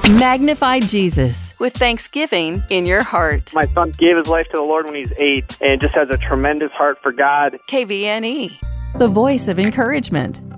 Magnify Jesus with thanksgiving in your heart. My son gave his life to the Lord when he's 8 and just has a tremendous heart for God. KVNE, the voice of encouragement.